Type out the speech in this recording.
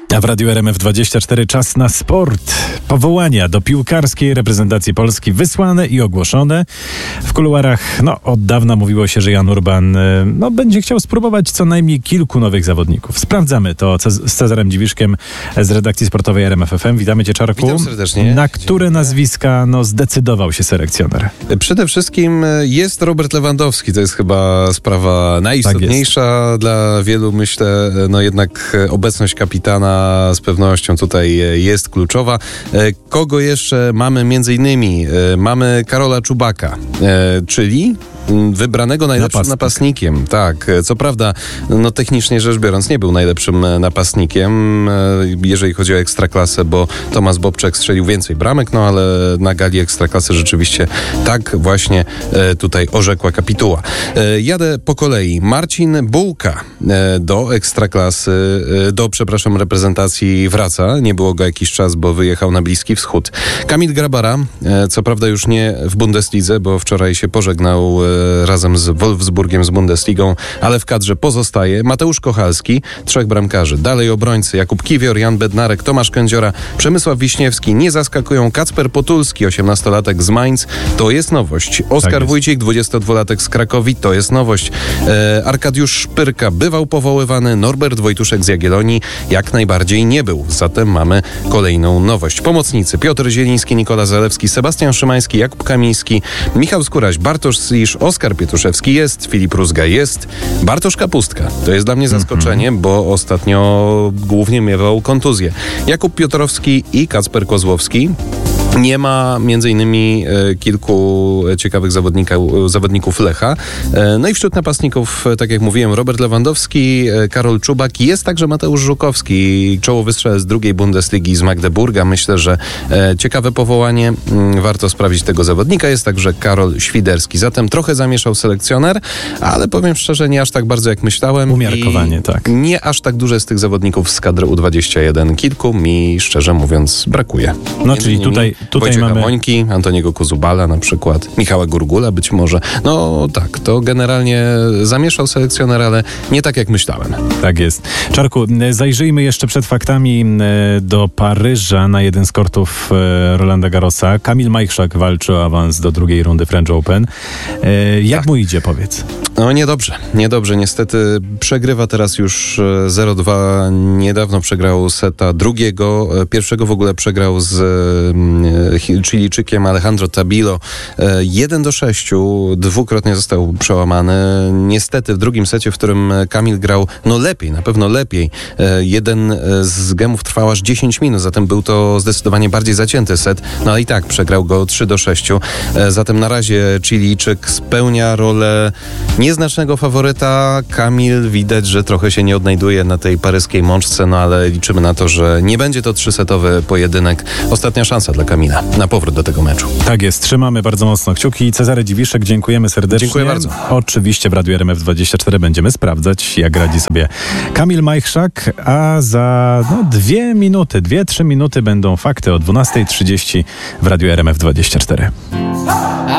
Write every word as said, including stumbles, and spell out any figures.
A w Radiu R M F dwadzieścia cztery czas na sport. Powołania do piłkarskiej reprezentacji Polski wysłane i ogłoszone. W kuluarach no, od dawna mówiło się, że Jan Urban no, będzie chciał spróbować co najmniej kilku nowych zawodników. Sprawdzamy to z Cezarem Dziwiszkiem z redakcji sportowej R M F F M. Witamy Cię, Czarku. Witam serdecznie. Na które Dziękuję. nazwiska no, zdecydował się selekcjoner? Przede wszystkim jest Robert Lewandowski. To jest chyba sprawa najistotniejsza tak dla wielu. Myślę, no jednak obecność kapitana z pewnością tutaj jest kluczowa. Kogo jeszcze mamy? Między innymi mamy Karola Czubaka, czyli wybranego najlepszym Napastnik. napastnikiem. Tak, co prawda, no technicznie rzecz biorąc, nie był najlepszym napastnikiem, jeżeli chodzi o Ekstraklasę, bo Tomasz Bobczek strzelił więcej bramek, no ale na gali Ekstraklasy rzeczywiście tak właśnie tutaj orzekła kapituła. Jadę po kolei. Marcin Bułka do Ekstraklasy, do, przepraszam, reprezentacji wraca. Nie było go jakiś czas, bo wyjechał na Bliski Wschód. Kamil Grabara, co prawda już nie w Bundeslidze, bo wczoraj się pożegnał razem z Wolfsburgiem, z Bundesligą, ale w kadrze pozostaje. Mateusz Kochalski, trzech bramkarzy. Dalej obrońcy Jakub Kiwior, Jan Bednarek, Tomasz Kędziora, Przemysław Wiśniewski. Nie zaskakują Kacper Potulski, osiemnastolatek z Mainz. To jest nowość. Oskar tak Wójcik, dwudziestodwulatek z Krakowi. To jest nowość. E, Arkadiusz Szpyrka bywał powoływany. Norbert Wojtuszek z Jagiellonii jak najbardziej nie był. Zatem mamy kolejną nowość. Pomocnicy Piotr Zieliński, Nikola Zalewski, Sebastian Szymański, Jakub Kamiński, Michał Skóraś, Bartosz Slisz, Oskar Pietuszewski jest, Filip Rózga jest, Bartosz Kapustka. To jest dla mnie zaskoczenie, mm-hmm. bo ostatnio głównie miewał kontuzję. Jakub Piotrowski i Kacper Kozłowski. Nie ma między innymi e, kilku ciekawych zawodników Lecha. E, no i wśród napastników, tak jak mówiłem, Robert Lewandowski, e, Karol Czubak. Jest także Mateusz Żukowski, czołowy strzelec z drugiej Bundesligi z Magdeburga. Myślę, że e, ciekawe powołanie. M, warto sprawdzić tego zawodnika. Jest także Karol Świderski. Zatem trochę zamieszał selekcjoner, ale powiem szczerze, nie aż tak bardzo jak myślałem. Umiarkowanie, tak. Nie aż tak dużo z tych zawodników z kadry U dwadzieścia jeden. Kilku mi, szczerze mówiąc, brakuje. No, Między czyli tutaj Tutaj Wojciecha mamy Mońki, Antoniego Kozubala na przykład, Michała Gurgula być może. No tak, to generalnie zamieszał selekcjoner, ale nie tak jak myślałem. Tak jest. Czarku, zajrzyjmy jeszcze przed faktami do Paryża na jeden z kortów Rolanda Garrosa. Kamil Majchrzak walczy o awans do drugiej rundy French Open. Jak tak. mu idzie, powiedz? No niedobrze, niedobrze. Niestety przegrywa teraz już zero dwa. Niedawno przegrał seta drugiego. Pierwszego w ogóle przegrał z Chilijczykiem Alejandro Tabilo. jeden do sześciu. Dwukrotnie został przełamany. Niestety w drugim secie, w którym Kamil grał no lepiej, na pewno lepiej. Jeden z gemów trwał aż dziesięć minut, zatem był to zdecydowanie bardziej zacięty set. No ale i tak przegrał go trzy do sześciu. Zatem na razie Chilijczyk spełnia rolę nieznacznego faworyta. Kamil widać, że trochę się nie odnajduje na tej paryskiej mączce, no ale liczymy na to, że nie będzie to trzysetowy pojedynek. Ostatnia szansa dla Kamila na powrót do tego meczu. Tak jest, trzymamy bardzo mocno kciuki. Cezary Dziwiszek, dziękujemy serdecznie. Dziękuję bardzo. Oczywiście w Radiu R M F dwadzieścia cztery będziemy sprawdzać, jak radzi sobie Kamil Majchrzak, a za no, dwie minuty, dwie, trzy minuty będą fakty o dwunasta trzydzieści w Radiu R M F dwadzieścia cztery.